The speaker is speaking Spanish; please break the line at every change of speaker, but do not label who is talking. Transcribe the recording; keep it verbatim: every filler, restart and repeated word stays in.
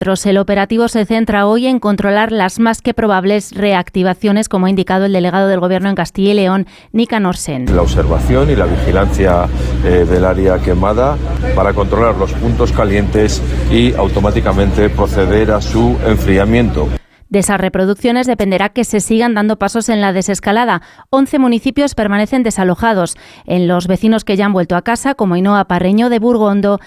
El operativo se centra hoy en controlar las más que probables reactivaciones, como ha indicado el delegado del Gobierno en Castilla y León, Nicanor Sen.
La observación y la vigilancia eh, del área quemada para controlar los puntos calientes y automáticamente proceder a su enfriamiento.
De esas reproducciones dependerá que se sigan dando pasos en la desescalada. once municipios permanecen desalojados. En los vecinos que ya han vuelto a casa, como Ainhoa Parreño de Burgondo,